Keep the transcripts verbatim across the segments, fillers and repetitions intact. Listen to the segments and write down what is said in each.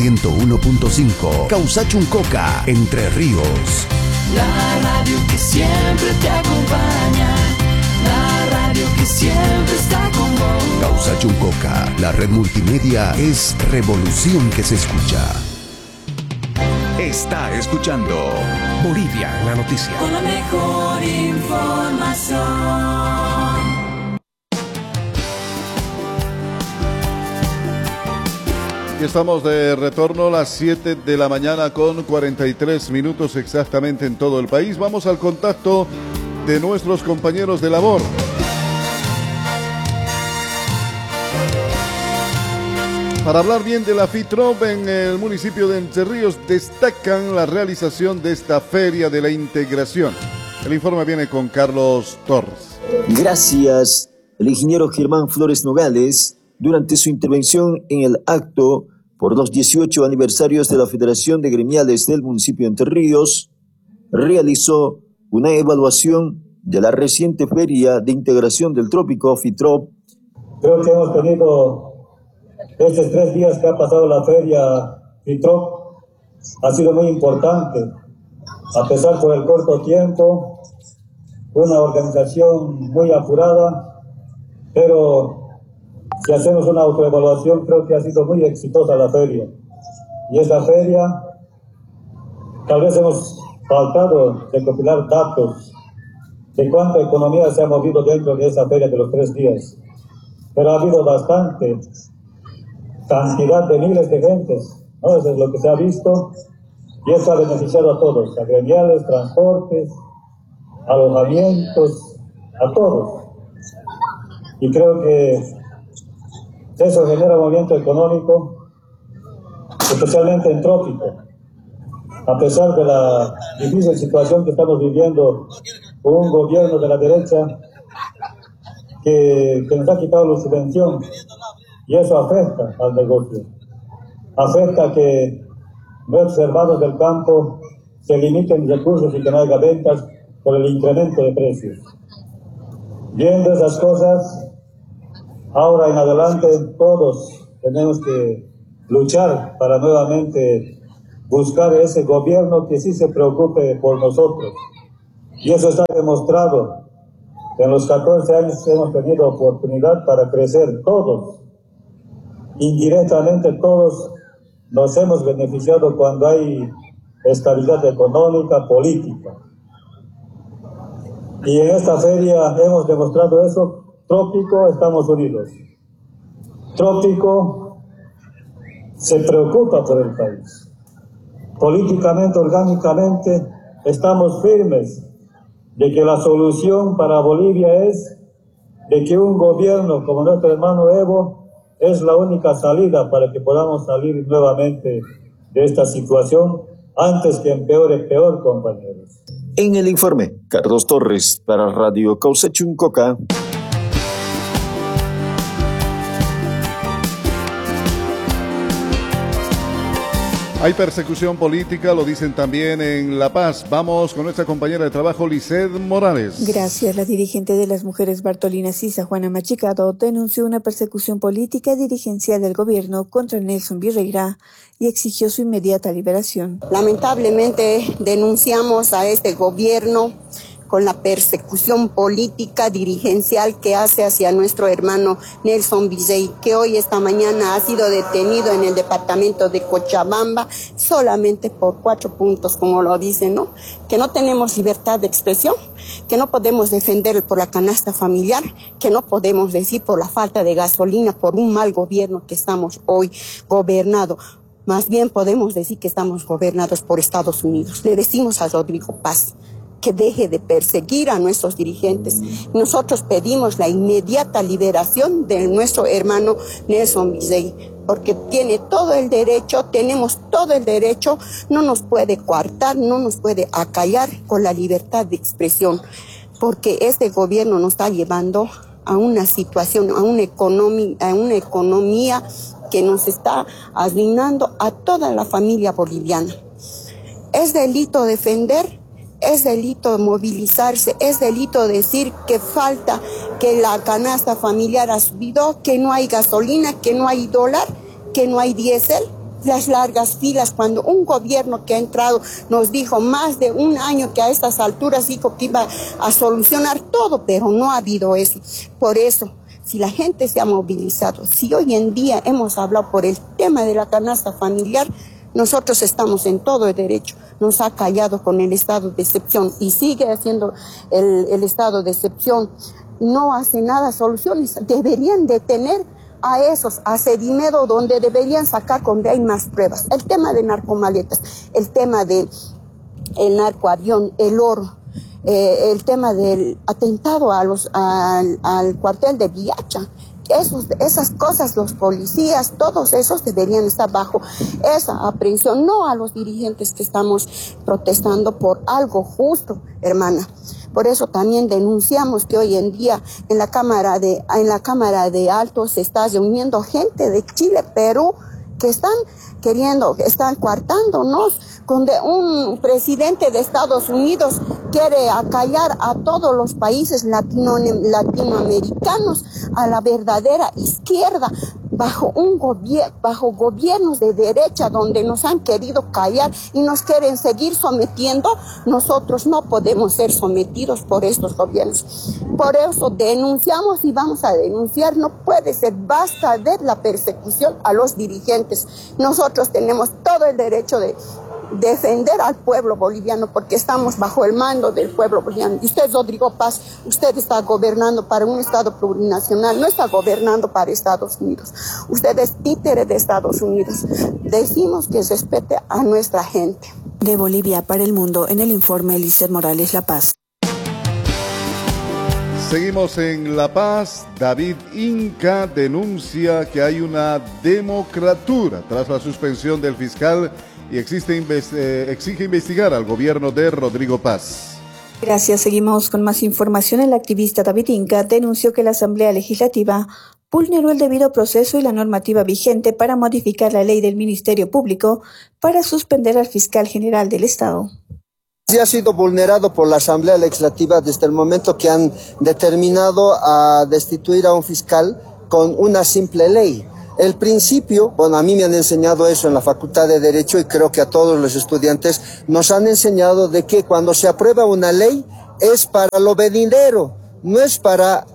ciento uno punto cinco, Causachuncoca, Entre Ríos. La radio que siempre te acompaña, la radio que siempre está con vos. Causachuncoca, la red multimedia es revolución que se escucha. Está escuchando Bolivia en la noticia. Con la mejor información. Y estamos de retorno a las siete de la mañana con cuarenta y tres minutos exactamente en todo el país. Vamos al contacto de nuestros compañeros de labor. Para hablar bien de la FITROP en el municipio de Entre Ríos, destacan la realización de esta Feria de la Integración. El informe viene con Carlos Torres. Gracias. El ingeniero Germán Flores Nogales, durante su intervención en el acto por los dieciocho aniversarios de la Federación de Gremiales del municipio de Entre Ríos, realizó una evaluación de la reciente Feria de Integración del Trópico, FITROP. Creo que hemos tenido estos tres días que ha pasado la Feria FITROP, ha sido muy importante, a pesar por el corto tiempo, una organización muy apurada, pero si hacemos una autoevaluación, creo que ha sido muy exitosa la feria. Y esta feria, tal vez hemos faltado recopilar datos de cuánta economía se ha movido dentro de esa feria de los tres días. Pero ha habido bastante cantidad de miles de gentes, ¿no? Eso es lo que se ha visto. Y eso ha beneficiado a todos, a gremiales, transportes, alojamientos, a todos. Y creo que eso genera movimiento económico, especialmente en trópico. A pesar de la difícil situación que estamos viviendo con un gobierno de la derecha que, que nos ha quitado la subvención, y eso afecta al negocio. Afecta que nuestros hermanos del campo se limiten recursos y que no haya ventas por el incremento de precios. Viendo esas cosas, ahora en adelante todos tenemos que luchar para nuevamente buscar ese gobierno que sí se preocupe por nosotros. Y eso está demostrado. En los catorce años hemos tenido oportunidad para crecer todos. Indirectamente todos nos hemos beneficiado cuando hay estabilidad económica, política. Y en esta feria hemos demostrado eso. Trópico, estamos unidos. Trópico se preocupa por el país. Políticamente, orgánicamente, estamos firmes de que la solución para Bolivia es de que un gobierno como nuestro hermano Evo es la única salida para que podamos salir nuevamente de esta situación antes que empeore peor, compañeros. En el informe, Carlos Torres para Radio Causachuncoca. Hay persecución política, lo dicen también en La Paz. Vamos con nuestra compañera de trabajo, Lisset Morales. Gracias. La dirigente de las mujeres Bartolina Sisa, Juana Machicado, denunció una persecución política dirigencial del gobierno contra Nelson Virreira y exigió su inmediata liberación. Lamentablemente denunciamos a este gobierno con la persecución política dirigencial que hace hacia nuestro hermano Nelson Villey, que hoy esta mañana ha sido detenido en el departamento de Cochabamba solamente por cuatro puntos, como lo dicen, ¿no? Que no tenemos libertad de expresión, que no podemos defender por la canasta familiar, que no podemos decir por la falta de gasolina, por un mal gobierno que estamos hoy gobernado. Más bien podemos decir que estamos gobernados por Estados Unidos. Le decimos a Rodrigo Paz que deje de perseguir a nuestros dirigentes. Nosotros pedimos la inmediata liberación de nuestro hermano Nelson Villey, porque tiene todo el derecho, tenemos todo el derecho, no nos puede coartar, no nos puede acallar con la libertad de expresión, porque este gobierno nos está llevando a una situación, a una economía, a una economía que nos está arruinando a toda la familia boliviana. Es delito defender, es delito movilizarse, es delito decir que falta, que la canasta familiar ha subido, que no hay gasolina, que no hay dólar, que no hay diésel. las largas filas, cuando un gobierno que ha entrado nos dijo más de un año que a estas alturas dijo que iba a solucionar todo, pero no ha habido eso. Por eso, si la gente se ha movilizado, si hoy en día hemos hablado por el tema de la canasta familiar, nosotros estamos en todo el derecho. Nos ha callado con el estado de excepción y sigue haciendo el, el estado de excepción. No hace nada soluciones. Deberían detener a esos, a Sedimedo, donde deberían sacar cuando hay más pruebas. El tema de narcomaletas, el tema de el narcoavión, el oro, eh, el tema del atentado a los, al, al cuartel de Villacha. Esos, esas cosas, los policías, todos esos deberían estar bajo esa aprehensión, no a los dirigentes que estamos protestando por algo justo, hermana. Por eso también denunciamos que hoy en día en la Cámara de, en la Cámara de Altos se está reuniendo gente de Chile, Perú, que están queriendo, están coartándonos, donde un presidente de Estados Unidos quiere acallar a todos los países latino, latinoamericanos, a la verdadera izquierda, bajo un gobierno, bajo gobiernos de derecha donde nos han querido callar y nos quieren seguir sometiendo. Nosotros no podemos ser sometidos por estos gobiernos. Por eso denunciamos y vamos a denunciar. No puede ser, basta de la persecución a los dirigentes. Nosotros tenemos todo el derecho de defender al pueblo boliviano porque estamos bajo el mando del pueblo boliviano. Y usted, Rodrigo Paz, usted está gobernando para un Estado plurinacional, no está gobernando para Estados Unidos. Usted es títere de Estados Unidos. Decimos que respete a nuestra gente. De Bolivia para el mundo, en el informe Lizeth Morales, La Paz. Seguimos en La Paz. David Inca denuncia que hay una democratura tras la suspensión del fiscal y existe, eh, exige investigar al gobierno de Rodrigo Paz. Gracias. Seguimos con más información. El activista David Inca denunció que la Asamblea Legislativa vulneró el debido proceso y la normativa vigente para modificar la ley del Ministerio Público para suspender al fiscal general del Estado. Sí ha sido vulnerado por la Asamblea Legislativa desde el momento que han determinado a destituir a un fiscal con una simple ley. El principio, bueno, a mí me han enseñado eso en la Facultad de Derecho y creo que a todos los estudiantes nos han enseñado de que cuando se aprueba una ley es para lo venidero, no es para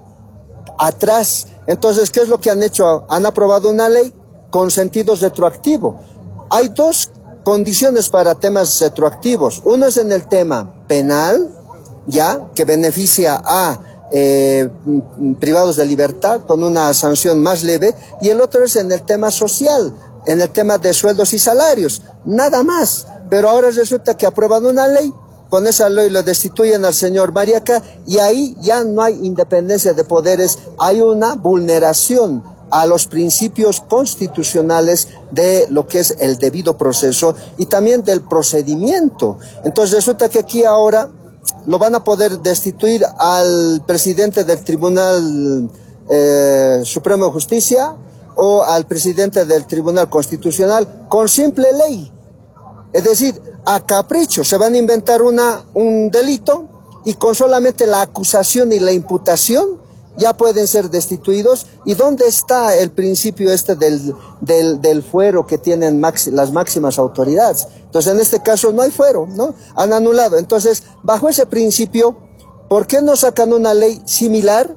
atrás. Entonces, ¿qué es lo que han hecho? Han aprobado una ley con sentido retroactivo. Hay dos condiciones para temas retroactivos. Uno es en el tema penal, ya, que beneficia a Eh, privados de libertad con una sanción más leve, y el otro es en el tema social, en el tema de sueldos y salarios, nada más. Pero ahora resulta que aprueban una ley, con esa ley lo destituyen al señor Mariaca y ahí ya no hay independencia de poderes, hay una vulneración a los principios constitucionales de lo que es el debido proceso y también del procedimiento. Entonces resulta que aquí ahora lo van a poder destituir al presidente del Tribunal eh, Supremo de Justicia o al presidente del Tribunal Constitucional con simple ley. Es decir, a capricho se van a inventar una, un delito y con solamente la acusación y la imputación ya pueden ser destituidos. ¿Y dónde está el principio este del, del, del fuero que tienen maxi, las máximas autoridades? Entonces, en este caso no hay fuero, ¿no? Han anulado. Entonces, bajo ese principio, ¿por qué no sacan una ley similar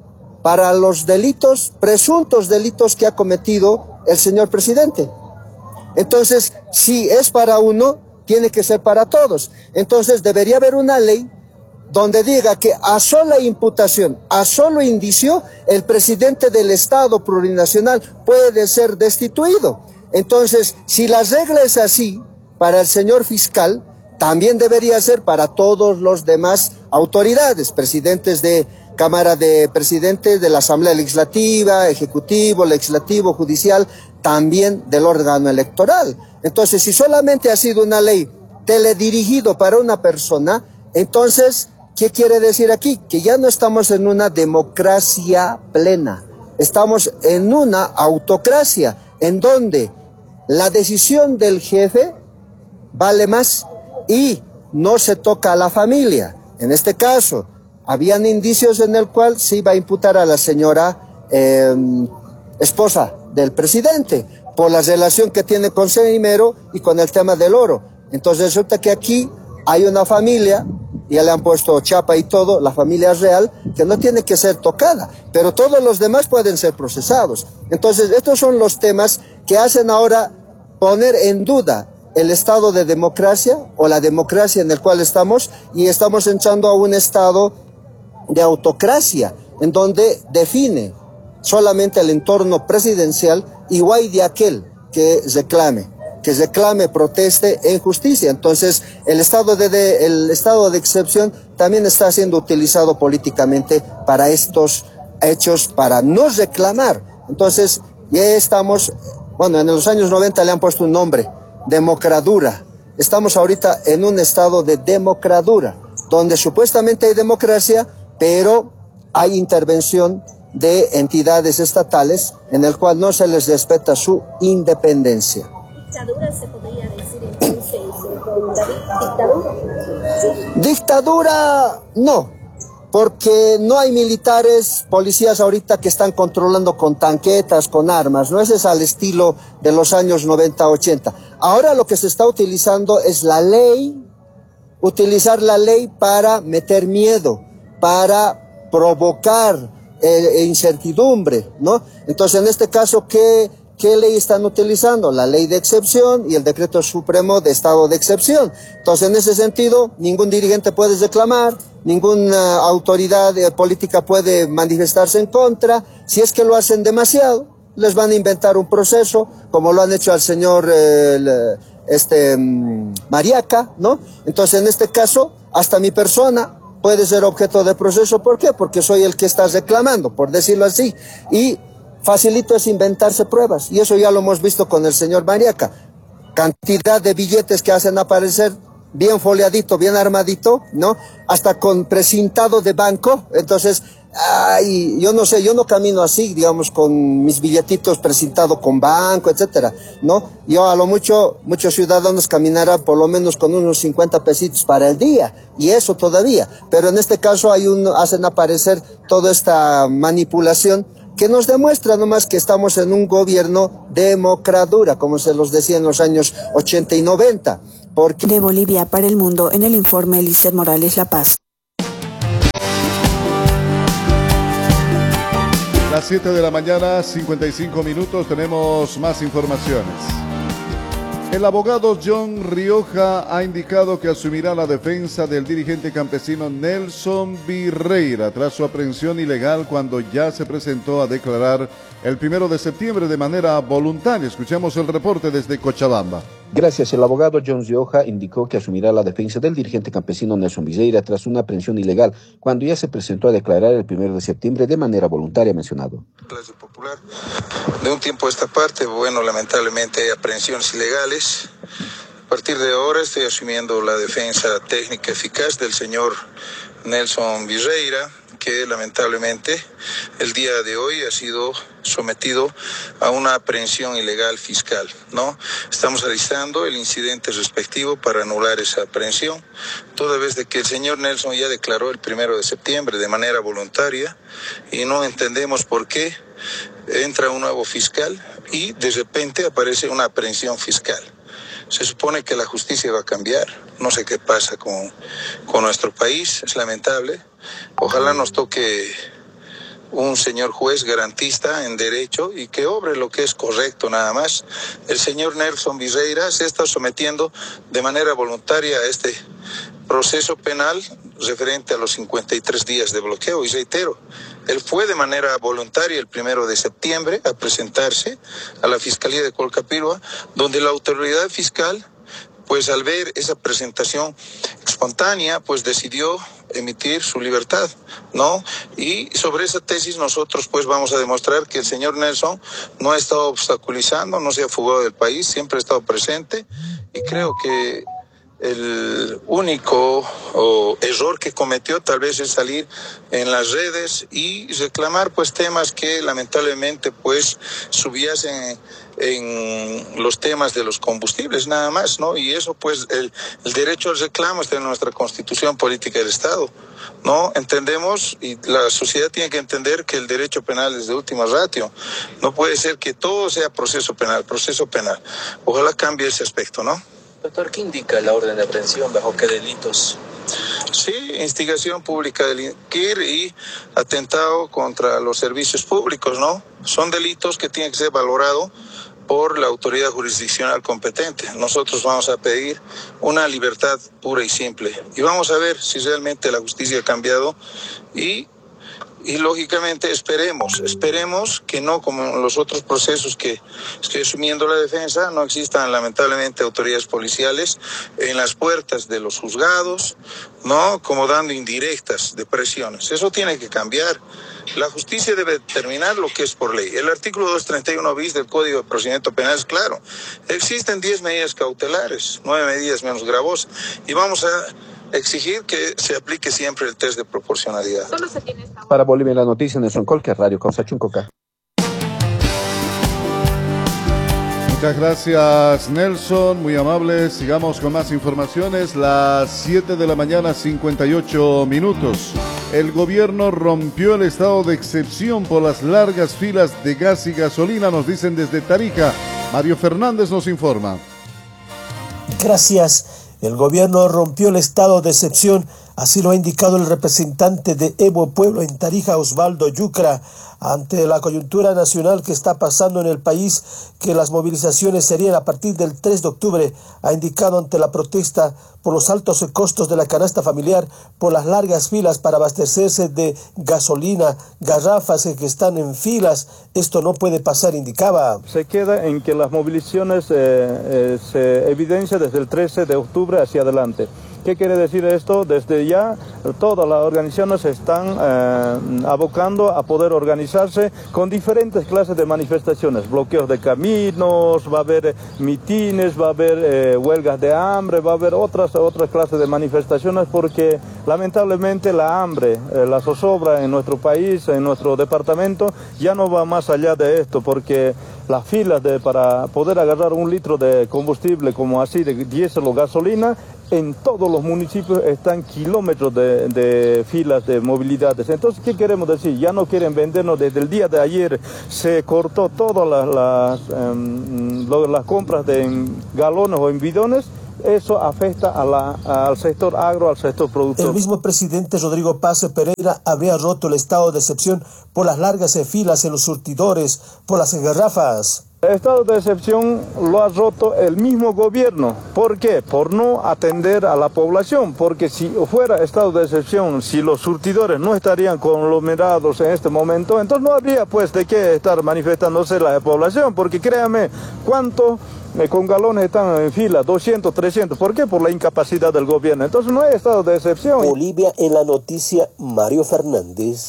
para los delitos, presuntos delitos que ha cometido el señor presidente? Entonces, si es para uno, tiene que ser para todos. Entonces, debería haber una ley donde diga que a sola imputación, a solo indicio, el presidente del Estado plurinacional puede ser destituido. Entonces, si la regla es así para el señor fiscal, también debería ser para todos los demás autoridades, presidentes de Cámara de Presidentes de la Asamblea Legislativa, Ejecutivo, Legislativo, Judicial, también del órgano electoral. Entonces, si solamente ha sido una ley teledirigido para una persona, entonces, ¿qué quiere decir aquí? Que ya no estamos en una democracia plena, estamos en una autocracia, en donde la decisión del jefe vale más y no se toca a la familia. En este caso, habían indicios en el cual se iba a imputar a la señora eh, esposa del presidente, por la relación que tiene con Semimero y con el tema del oro. Entonces resulta que aquí hay una familia, ya le han puesto chapa y todo, la familia real, que no tiene que ser tocada, pero todos los demás pueden ser procesados. Entonces estos son los temas que hacen ahora poner en duda el estado de democracia o la democracia en el cual estamos, y estamos entrando a un estado de autocracia en donde define solamente el entorno presidencial y guay de aquel que reclame, que reclame, proteste en justicia. Entonces el estado de, de, el estado de excepción también está siendo utilizado políticamente para estos hechos, para no reclamar. Entonces ya estamos, bueno, en los años noventa le han puesto un nombre, democradura. Estamos ahorita en un estado de democradura, donde supuestamente hay democracia, pero hay intervención de entidades estatales en el cual no se les respeta su independencia. ¿Dictadura se podría decir entonces, don David? ¿Dictadura? ¿Sí? Dictadura no, porque no hay militares, policías ahorita que están controlando con tanquetas, con armas, no ese es al estilo de los años noventa, ochenta. Ahora lo que se está utilizando es la ley, utilizar la ley para meter miedo, para provocar eh, incertidumbre, ¿no? Entonces en este caso, ¿qué, ¿qué ley están utilizando? La ley de excepción y el decreto supremo de estado de excepción. Entonces en ese sentido, ningún dirigente puede reclamar, ninguna autoridad eh, política puede manifestarse en contra. Si es que lo hacen demasiado, les van a inventar un proceso, como lo han hecho al señor eh, el, este, um, Mariaca, ¿no? Entonces en este caso, hasta mi persona puede ser objeto de proceso. ¿Por qué? Porque soy el que está reclamando, por decirlo así. Y facilito es inventarse pruebas, y eso ya lo hemos visto con el señor Mariaca. Cantidad de billetes que hacen aparecer bien foliadito, bien armadito, ¿no? Hasta con precintado de banco. Entonces, ay, yo no sé, yo no camino así, digamos, con mis billetitos precintados con banco, etcétera, ¿no? Yo a lo mucho, muchos ciudadanos caminarán por lo menos con unos cincuenta pesitos para el día, y eso todavía. Pero en este caso hay un, hacen aparecer toda esta manipulación que nos demuestra nomás que estamos en un gobierno democradura, como se los decía en los años ochenta y noventa. Porque... De Bolivia para el mundo, en el informe Lizeth Morales, La Paz. Las siete de la mañana, cincuenta y cinco minutos, tenemos más informaciones. El abogado John Rioja ha indicado que asumirá la defensa del dirigente campesino Nelson Virreira tras su aprehensión ilegal cuando ya se presentó a declarar el primero de septiembre de manera voluntaria. Escuchemos el reporte desde Cochabamba. Gracias. El abogado John Rioja indicó que asumirá la defensa del dirigente campesino Nelson Virreira tras una aprehensión ilegal cuando ya se presentó a declarar el primero de septiembre de manera voluntaria, mencionado. Clase popular. De un tiempo a esta parte, bueno, lamentablemente hay aprehensiones ilegales. A partir de ahora estoy asumiendo la defensa técnica eficaz del señor Nelson Virreira, que lamentablemente el día de hoy ha sido sometido a una aprehensión ilegal fiscal, ¿no? Estamos alistando el incidente respectivo para anular esa aprehensión, toda vez de que el señor Nelson ya declaró el primero de septiembre de manera voluntaria y no entendemos por qué entra un nuevo fiscal y de repente aparece una aprehensión fiscal. Se supone que la justicia va a cambiar. No sé qué pasa con, con nuestro país, es lamentable. Ojalá nos toque un señor juez garantista en derecho y que obre lo que es correcto nada más. El señor Nelson Virreira se está sometiendo de manera voluntaria a este proceso penal referente a los cincuenta y tres días de bloqueo. Y reitero, él fue de manera voluntaria el primero de septiembre a presentarse a la Fiscalía de Colcapirua, donde la autoridad fiscal, pues al ver esa presentación espontánea, pues decidió emitir su libertad, ¿no? Y sobre esa tesis nosotros pues vamos a demostrar que el señor Nelson no ha estado obstaculizando, no se ha fugado del país, siempre ha estado presente, y creo que el único oh, error que cometió tal vez es salir en las redes y reclamar pues temas que lamentablemente pues subiesen en los temas de los combustibles, nada más, ¿no? Y eso, pues, el, el derecho al reclamo está en nuestra Constitución Política del Estado, ¿no? Entendemos, y la sociedad tiene que entender que el derecho penal es de última ratio. No puede ser que todo sea proceso penal, proceso penal. Ojalá cambie ese aspecto, ¿no? Doctor, ¿qué indica la orden de aprehensión? ¿Bajo qué delitos? Sí, instigación pública a delinquir y atentado contra los servicios públicos, ¿no? Son delitos que tienen que ser valorados por la autoridad jurisdiccional competente. Nosotros vamos a pedir una libertad pura y simple. Y vamos a ver si realmente la justicia ha cambiado y... Y lógicamente esperemos, esperemos que no como en los otros procesos que estoy asumiendo la defensa, no existan lamentablemente autoridades policiales en las puertas de los juzgados, ¿no? Como dando indirectas de presiones. Eso tiene que cambiar. La justicia debe determinar lo que es por ley. El artículo doscientos treinta y uno bis del Código de Procedimiento Penal es claro. Existen diez medidas cautelares, nueve medidas menos gravosas, y vamos a exigir que se aplique siempre el test de proporcionalidad. Para Bolivia en la noticia, Nelson Colque, Radio Causa Chuncoca. Muchas gracias, Nelson, muy amable. Sigamos con más informaciones. Las siete de la mañana, cincuenta y ocho minutos. El gobierno rompió el estado de excepción por las largas filas de gas y gasolina, nos dicen desde Tarija. Mario Fernández nos informa. Gracias. El gobierno rompió el estado de excepción, así lo ha indicado el representante de Evo Pueblo en Tarija, Osvaldo Yucra, ante la coyuntura nacional que está pasando en el país, que las movilizaciones serían a partir del tres de octubre, ha indicado ante la protesta por los altos costos de la canasta familiar, por las largas filas para abastecerse de gasolina, garrafas que están en filas. Esto no puede pasar, indicaba. Se queda en que las movilizaciones eh, eh, se evidencian desde el trece de octubre hacia adelante. ¿Qué quiere decir esto? Desde ya todas las organizaciones se están eh, abocando a poder organizarse con diferentes clases de manifestaciones, bloqueos de caminos, va a haber mitines, va a haber eh, huelgas de hambre, va a haber otras, otras clases de manifestaciones, porque lamentablemente la hambre, eh, la zozobra en nuestro país, en nuestro departamento, ya no va más allá de esto, porque las filas de, para poder agarrar un litro de combustible como así de diésel o gasolina, en todos los municipios están kilómetros de, de filas de movilidades. Entonces, ¿qué queremos decir? Ya no quieren vendernos. Desde el día de ayer se cortó todas las, las, um, las compras de en galones o en bidones. Eso afecta a la, al sector agro, al sector productor. El mismo presidente Rodrigo Paz Pereira habría roto el estado de excepción por las largas filas en los surtidores, por las garrafas. El estado de excepción lo ha roto el mismo gobierno. ¿Por qué? Por no atender a la población. Porque si fuera estado de excepción, si los surtidores no estarían conglomerados en este momento, entonces no habría pues de qué estar manifestándose la población. Porque créame, ¿cuántos eh, con galones están en fila? doscientos, trescientos. ¿Por qué? Por la incapacidad del gobierno. Entonces no hay estado de excepción. Bolivia en la noticia, Mario Fernández.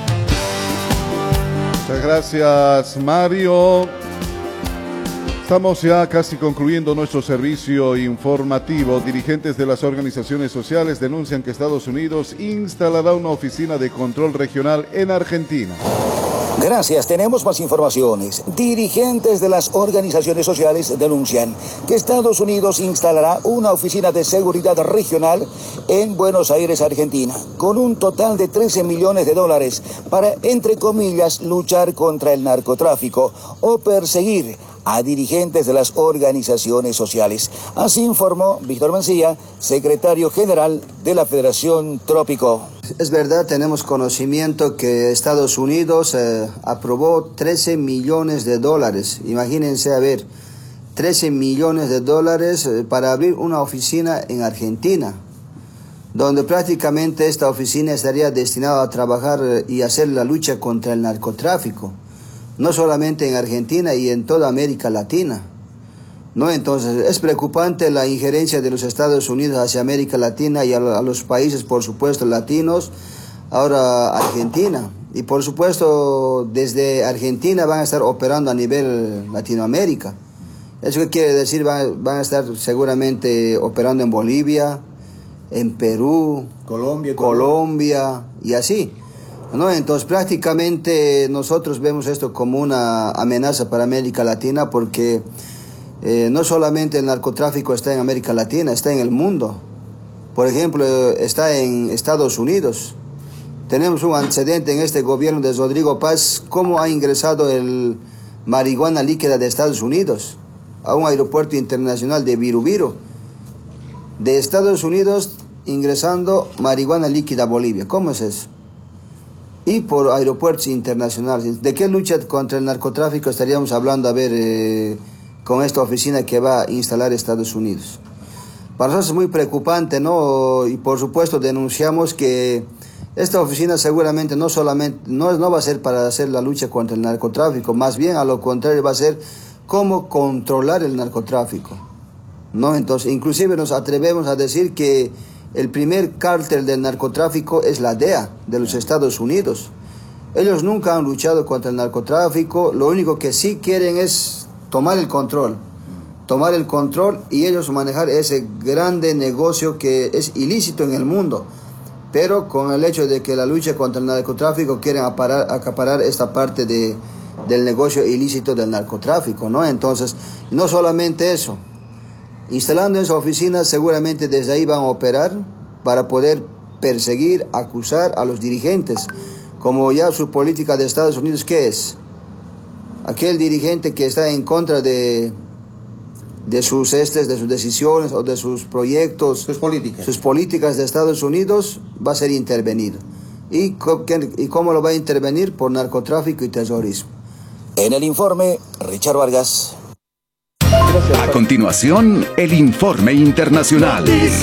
Muchas gracias, Mario. Estamos ya casi concluyendo nuestro servicio informativo. Dirigentes de las organizaciones sociales denuncian que Estados Unidos instalará una oficina de control regional en Argentina. Gracias, tenemos más informaciones. Dirigentes de las organizaciones sociales denuncian que Estados Unidos instalará una oficina de seguridad regional en Buenos Aires, Argentina, con un total de trece millones de dólares para, entre comillas, luchar contra el narcotráfico o perseguir a dirigentes de las organizaciones sociales. Así informó Víctor Mancilla, secretario general de la Federación Trópico. Es verdad, tenemos conocimiento que Estados Unidos eh, aprobó trece millones de dólares. Imagínense, a ver, trece millones de dólares eh, para abrir una oficina en Argentina, donde prácticamente esta oficina estaría destinada a trabajar eh, y hacer la lucha contra el narcotráfico. No solamente en Argentina y en toda América Latina, ¿no? Entonces, es preocupante la injerencia de los Estados Unidos hacia América Latina y a, a los países, por supuesto, latinos, ahora Argentina. Y por supuesto, desde Argentina van a estar operando a nivel Latinoamérica. ¿Eso qué quiere decir? Van, van a estar seguramente operando en Bolivia, en Perú, Colombia, Colombia y así, ¿no? Entonces prácticamente nosotros vemos esto como una amenaza para América Latina, porque Eh, no solamente el narcotráfico está en América Latina, está en el mundo. Por ejemplo, está en Estados Unidos. Tenemos un antecedente en este gobierno de Rodrigo Paz, cómo ha ingresado el marihuana líquida de Estados Unidos a un aeropuerto internacional de Viru-Viru. De Estados Unidos ingresando marihuana líquida a Bolivia. ¿Cómo es eso? Y por aeropuertos internacionales. ¿De qué lucha contra el narcotráfico estaríamos hablando, a ver, eh, con esta oficina que va a instalar Estados Unidos? Para nosotros es muy preocupante, ¿no? Y por supuesto denunciamos que esta oficina seguramente no solamente no, no va a ser para hacer la lucha contra el narcotráfico, más bien a lo contrario va a ser cómo controlar el narcotráfico, ¿no? Entonces, inclusive nos atrevemos a decir que el primer cártel del narcotráfico es la D E A de los Estados Unidos. Ellos nunca han luchado contra el narcotráfico, lo único que sí quieren es tomar el control, tomar el control y ellos manejar ese grande negocio que es ilícito en el mundo. Pero con el hecho de que la lucha contra el narcotráfico quieren aparar, acaparar esta parte de, del negocio ilícito del narcotráfico, ¿no? Entonces, no solamente eso. Instalando esa oficina, seguramente desde ahí van a operar para poder perseguir, acusar a los dirigentes. Como ya su política de Estados Unidos, ¿qué es? Aquel dirigente que está en contra de... de sus estes, de sus decisiones o de sus proyectos, sus políticas, sus políticas de Estados Unidos, va a ser intervenido. ¿Y, ¿Y cómo lo va a intervenir? Por narcotráfico y terrorismo. En el informe, Richard Vargas. A continuación, el informe internacional.